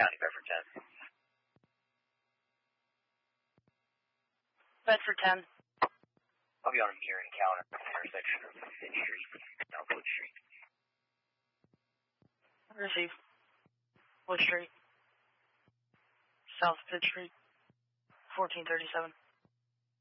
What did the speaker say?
County, Bedford 10. Bedford 10. I'll be on a near encounter at the intersection of Fitch Street and Wood Street. Receive. Wood Street. South Fitch Street. 1437.